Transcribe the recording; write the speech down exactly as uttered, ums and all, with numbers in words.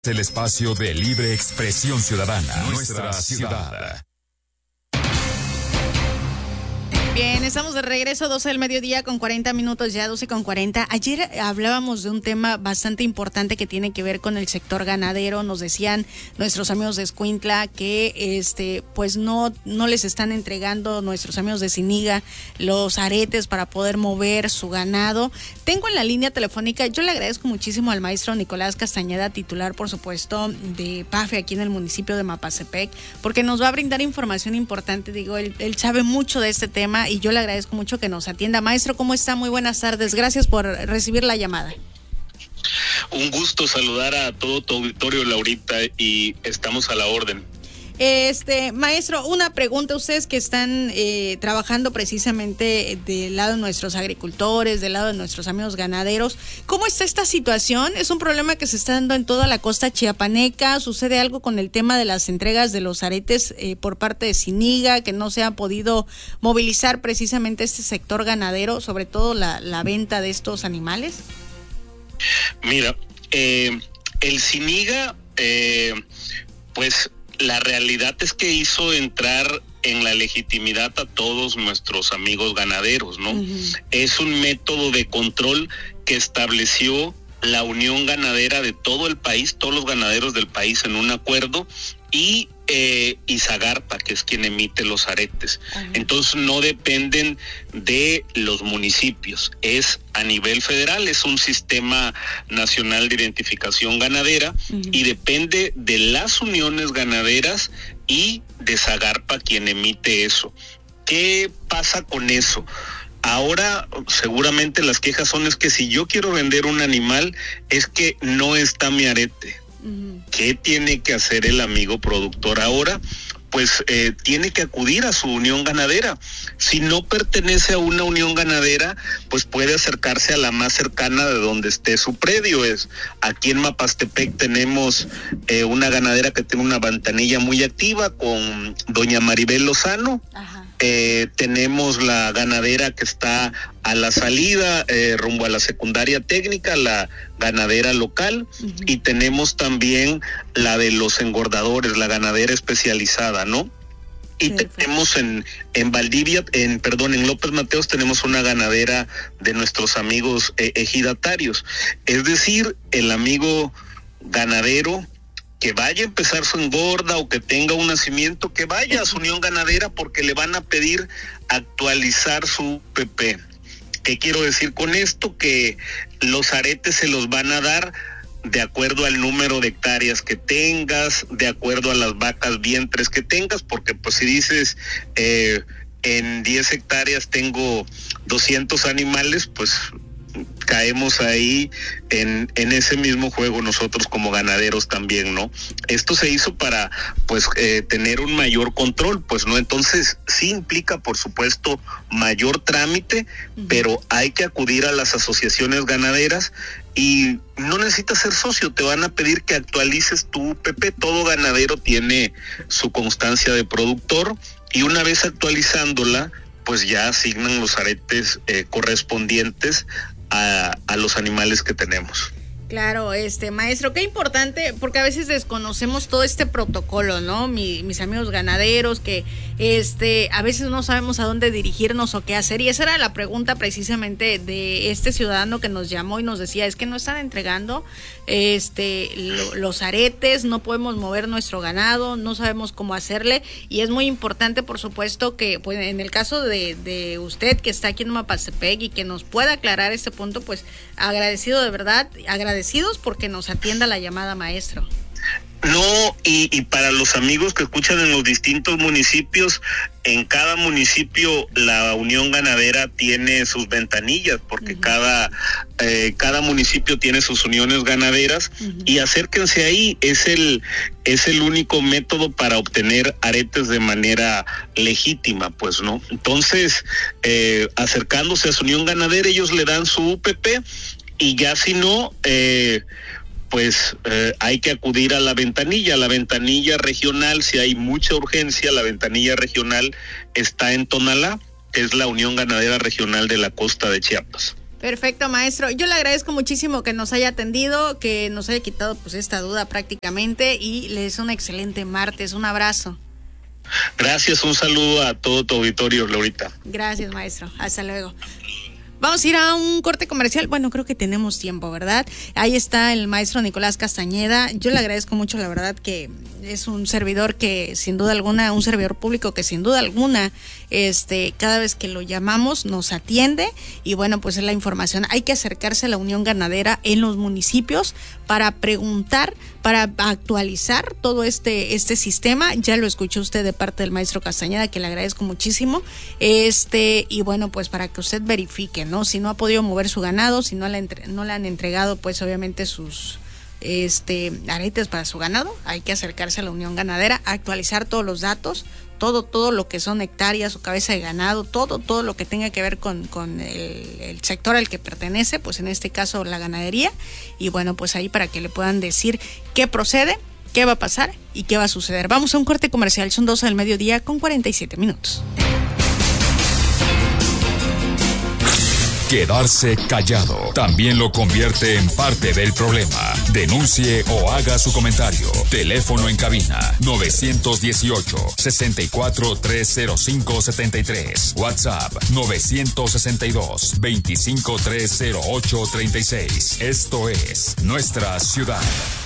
El espacio de libre expresión ciudadana. Nuestra ciudad. Bien, estamos de regreso, doce del mediodía con cuarenta minutos, ya doce con cuarenta. Ayer hablábamos de un tema bastante importante que tiene que ver con el sector ganadero. Nos decían nuestros amigos de Escuintla que este pues no, no les están entregando nuestros amigos de Ziniga los aretes para poder mover su ganado. Tengo en la línea telefónica, yo le agradezco muchísimo al maestro Nicolás Castañeda, titular por supuesto de P A F E aquí en el municipio de Mapastepec, porque nos va a brindar información importante. Digo, él, él sabe mucho de este tema y yo le agradezco mucho que nos atienda. Maestro, ¿cómo está? Muy buenas tardes. Gracias por recibir la llamada. Un gusto saludar a todo tu auditorio, Laurita, y estamos a la orden. Este, maestro, una pregunta. Ustedes que están eh, trabajando precisamente del lado de nuestros agricultores, del lado de nuestros amigos ganaderos, ¿cómo está esta situación? ¿Es un problema que se está dando en toda la costa chiapaneca? ¿Sucede algo con el tema de las entregas de los aretes eh, por parte de Ziniga, que no se ha podido movilizar precisamente este sector ganadero, sobre todo la, la venta de estos animales? Mira, eh, el Ziniga, eh, pues... la realidad es que hizo entrar en la legitimidad a todos nuestros amigos ganaderos, ¿no? Uh-huh. Es un método de control que estableció la Unión Ganadera de todo el país, todos los ganaderos del país en un acuerdo, y eh, Izagarpa, que es quien emite los aretes. Uh-huh. Entonces no dependen de los municipios, es a nivel federal, es un sistema nacional de identificación ganadera, uh-huh, y depende de las uniones ganaderas y de Izagarpa quien emite eso. ¿Qué pasa con eso? Ahora seguramente las quejas son es que si yo quiero vender un animal es que no está mi arete. Uh-huh. ¿Qué tiene que hacer el amigo productor ahora? Pues eh, tiene que acudir a su unión ganadera. Si no pertenece a una unión ganadera, pues puede acercarse a la más cercana de donde esté su predio. Es aquí en Mapastepec tenemos eh, una ganadera que tiene una ventanilla muy activa con doña Maribel Lozano. Ajá. Eh, tenemos la ganadera que está a la salida eh, rumbo a la secundaria técnica, la ganadera local, uh-huh, y tenemos también la de los engordadores, la ganadera especializada, ¿no? Y perfecto, tenemos en en Valdivia, en perdón, en López Mateos tenemos una ganadera de nuestros amigos eh, ejidatarios. Es decir, el amigo ganadero que vaya a empezar su engorda o que tenga un nacimiento, que vaya a su unión ganadera porque le van a pedir actualizar su P P. ¿Qué quiero decir con esto? Que los aretes se los van a dar de acuerdo al número de hectáreas que tengas, de acuerdo a las vacas vientres que tengas, porque pues si dices eh, en diez hectáreas tengo doscientos animales, pues caemos ahí en, en ese mismo juego nosotros como ganaderos también, ¿no? Esto se hizo para, pues, eh, tener un mayor control, pues, ¿no? Entonces, sí implica, por supuesto, mayor trámite, uh-huh, pero hay que acudir a las asociaciones ganaderas y no necesitas ser socio, te van a pedir que actualices tu P P. Todo ganadero tiene su constancia de productor y una vez actualizándola, pues ya asignan los aretes eh, correspondientes a, a los animales que tenemos. Claro, este maestro, qué importante, porque a veces desconocemos todo este protocolo, ¿no? Mi, mis amigos ganaderos, que este a veces no sabemos a dónde dirigirnos o qué hacer, y esa era la pregunta precisamente de este ciudadano que nos llamó y nos decía, es que no están entregando este lo, los aretes, no podemos mover nuestro ganado, no sabemos cómo hacerle, y es muy importante, por supuesto, que pues en el caso de, de usted que está aquí en Mapastepec y que nos pueda aclarar este punto, pues agradecido de verdad, agradecido porque nos atienda la llamada, maestro. No, y, y para los amigos que escuchan en los distintos municipios, en cada municipio la Unión Ganadera tiene sus ventanillas, porque uh-huh, cada eh, cada municipio tiene sus uniones ganaderas, uh-huh, y acérquense ahí, es el es el único método para obtener aretes de manera legítima, pues, ¿no? Entonces, eh, acercándose a su unión ganadera, ellos le dan su U P P, y ya si no, eh, pues eh, hay que acudir a la ventanilla, la ventanilla regional, si hay mucha urgencia, la ventanilla regional está en Tonalá, que es la Unión Ganadera Regional de la Costa de Chiapas. Perfecto, maestro. Yo le agradezco muchísimo que nos haya atendido, que nos haya quitado pues esta duda prácticamente y le deseo un excelente martes. Un abrazo. Gracias, un saludo a todo tu auditorio, Laurita. Gracias, maestro. Hasta luego. Vamos a ir a un corte comercial. Bueno, creo que tenemos tiempo, ¿verdad? Ahí está el maestro Nicolás Castañeda. Yo le agradezco mucho, la verdad, que es un servidor que sin duda alguna, un servidor público que sin duda alguna, este, cada vez que lo llamamos nos atiende y bueno, pues es la información. Hay que acercarse a la Unión Ganadera en los municipios para preguntar, para actualizar todo este, este sistema. Ya lo escuchó usted de parte del maestro Castañeda, que le agradezco muchísimo. Este, y bueno, pues para que usted verifique, ¿no? Si no ha podido mover su ganado, si no le, entre, no le han entregado, pues obviamente sus este aretes para su ganado, hay que acercarse a la Unión Ganadera, actualizar todos los datos, todo, todo lo que son hectáreas o cabeza de ganado, todo, todo lo que tenga que ver con, con el, el sector al que pertenece, pues en este caso la ganadería, y bueno, pues ahí para que le puedan decir qué procede, qué va a pasar y qué va a suceder. Vamos a un corte comercial, son doce del mediodía con cuarenta y siete minutos. Quedarse callado también lo convierte en parte del problema. Denuncie o haga su comentario. Teléfono en cabina nueve uno ocho, seis cuatro tres cero cinco siete tres. WhatsApp nueve seis dos, dos cinco tres cero ocho tres seis. Esto es Nuestra Ciudad.